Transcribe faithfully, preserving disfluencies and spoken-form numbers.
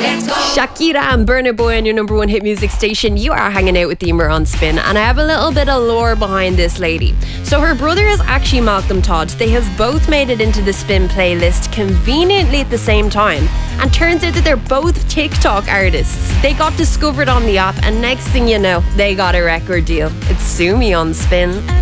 Shakira and Burna Boy on your number one hit music station. You are hanging out with Emer on Spin, and I have a little bit of lore behind this lady. So her brother is actually Malcolm Todd. They have both made it into the Spin playlist conveniently at the same time, and turns out that they're both TikTok artists. They got discovered on the app, and next thing you know, they got a record deal. It's Sue Me on Spin.